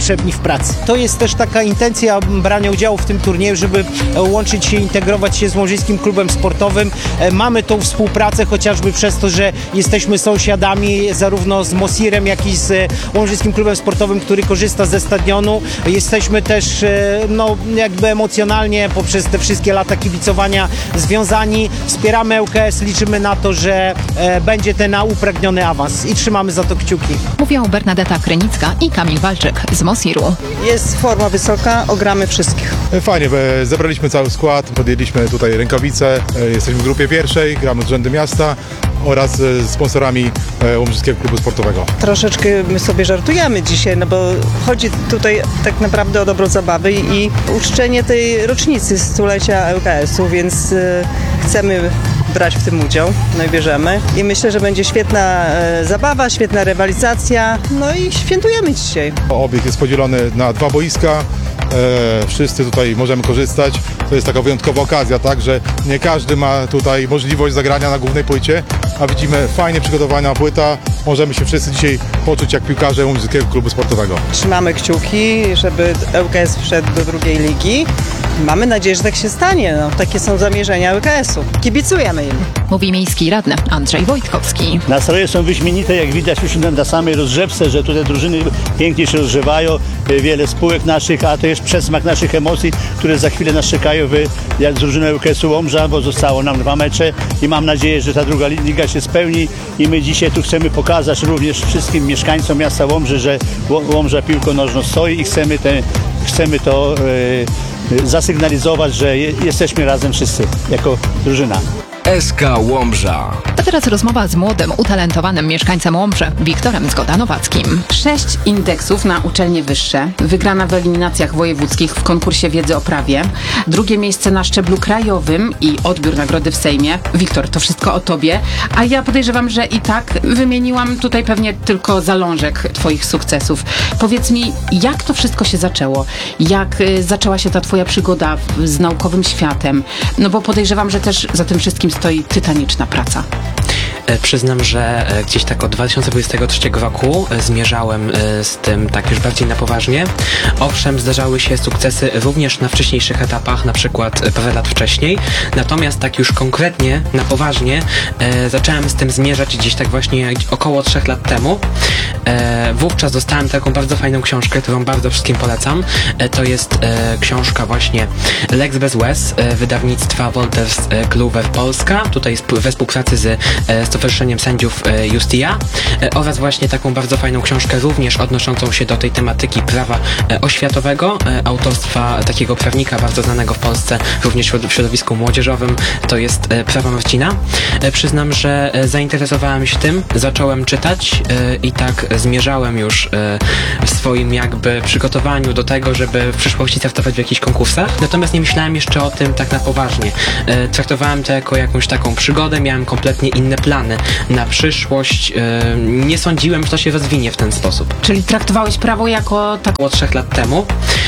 potrzebni w pracy. To jest też taka intencja brania udziału w tym turnieju, żeby łączyć się, integrować się z Łomżyńskim Klubem Sportowym. Mamy tą współpracę chociażby przez to, że jesteśmy sąsiadami zarówno z Mosirem, jak i z Łomżyńskim Klubem Sportowym, który korzysta ze stadionu. Jesteśmy też jakby emocjonalnie poprzez te wszystkie lata kibicowania związani. Wspieramy ŁKS, liczymy na to, że będzie ten upragniony awans i trzymamy za to kciuki. Mówią Bernadeta Krynicka i Kamil Walczyk z Mosiru. Jest forma wysoka, ogramy wszystkich. Fajnie, zebraliśmy cały skład, podjęliśmy tutaj rękawice, jesteśmy w grupie pierwszej, gramy z Urzędu Miasta oraz z sponsorami Łomżyńskiego Klubu Sportowego. Troszeczkę my sobie żartujemy dzisiaj, no bo chodzi tutaj tak naprawdę o dobrą zabawę i uczczenie tej rocznicy stulecia ŁKS-u, więc chcemy brać w tym udział, no i bierzemy. I myślę, że będzie świetna zabawa, świetna rywalizacja, no i świętujemy dzisiaj. Obiekt jest podzielony na 2 boiska. Wszyscy tutaj możemy korzystać. To jest taka wyjątkowa okazja, tak, że nie każdy ma tutaj możliwość zagrania na głównej płycie, a widzimy fajnie przygotowana płyta. Możemy się wszyscy dzisiaj poczuć jak piłkarze Łomżyńskiego Klubu Sportowego. Trzymamy kciuki, żeby ŁKS wszedł do drugiej ligi. Mamy nadzieję, że tak się stanie. No, takie są zamierzenia ŁKS-u. Kibicujemy im. Mówi miejski radny Andrzej Wojtkowski. Nastroje są wyśmienite, jak widać już na samej rozgrzewce, że tutaj drużyny pięknie się rozgrzewają, wiele spółek naszych, a to jest przesmak naszych emocji, które za chwilę nas czekają jak z drużyną ŁKS-u Łomża, bo zostało nam 2 mecze i mam nadzieję, że ta druga liga się spełni i my dzisiaj tu chcemy pokazać również wszystkim mieszkańcom miasta Łomży, że Łomża piłką nożną stoi i chcemy to zasygnalizować, że jesteśmy razem wszyscy jako drużyna. SK Łomża. A teraz rozmowa z młodym, utalentowanym mieszkańcem Łomży, Wiktorem Zgoda-Nowackim. 6 indeksów na uczelnie wyższe, wygrana w eliminacjach wojewódzkich w konkursie wiedzy o prawie, 2. miejsce na szczeblu krajowym i odbiór nagrody w Sejmie. Wiktor, to wszystko o tobie, a ja podejrzewam, że i tak wymieniłam tutaj pewnie tylko zalążek twoich sukcesów. Powiedz mi, jak to wszystko się zaczęło? Jak zaczęła się ta twoja przygoda z naukowym światem? No bo podejrzewam, że też za tym wszystkim stoi tytaniczna praca. Przyznam, że gdzieś tak od 2023 roku zmierzałem z tym tak już bardziej na poważnie. Owszem, zdarzały się sukcesy również na wcześniejszych etapach, na przykład parę lat wcześniej. Natomiast tak już konkretnie, na poważnie zacząłem z tym zmierzać gdzieś tak właśnie około 3 lat temu. Wówczas dostałem taką bardzo fajną książkę, którą bardzo wszystkim polecam. To jest książka właśnie Lex bez łez, wydawnictwa Wolters Kluwer Polska. Tutaj we współpracy z Stowarzyszeniem Sędziów Justia oraz właśnie taką bardzo fajną książkę również odnoszącą się do tej tematyki prawa oświatowego, autorstwa takiego prawnika bardzo znanego w Polsce, również w środowisku młodzieżowym, to jest Prawo Marcina. Przyznam, że zainteresowałem się tym, zacząłem czytać i tak zmierzałem już w swoim jakby przygotowaniu do tego, żeby w przyszłości startować w jakichś konkursach, natomiast nie myślałem jeszcze o tym tak na poważnie. Traktowałem to jako jakąś taką przygodę, miałem kompletnie inne plany na przyszłość. Nie sądziłem, że to się rozwinie w ten sposób. Czyli traktowałeś prawo jako tak Było 3 lat temu.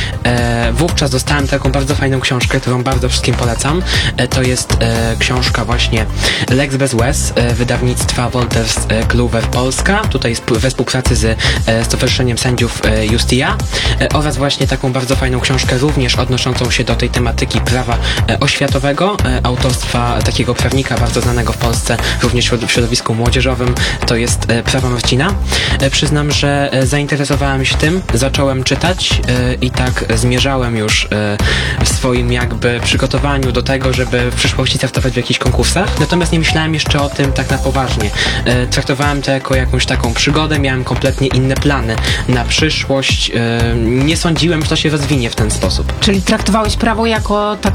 Wówczas dostałem taką bardzo fajną książkę, którą bardzo wszystkim polecam. To jest książka właśnie Lex bez łez, wydawnictwa Wolters Kluwer Polska. Tutaj we współpracy z Stowarzyszeniem Sędziów Justia oraz właśnie taką bardzo fajną książkę również odnoszącą się do tej tematyki prawa oświatowego, autorstwa takiego prawnika bardzo znanego w Polsce, również w środowisku młodzieżowym, to jest Prawo Marcina. Przyznam, że zainteresowałem się tym, zacząłem czytać i tak zmierzałem już w swoim jakby przygotowaniu do tego, żeby w przyszłości startować w jakichś konkursach, natomiast nie myślałem jeszcze o tym tak na poważnie. Traktowałem to jako jakąś taką przygodę, miałem kompletnie inne plany na przyszłość. Nie sądziłem, że to się rozwinie w ten sposób. Czyli traktowałeś prawo jako tak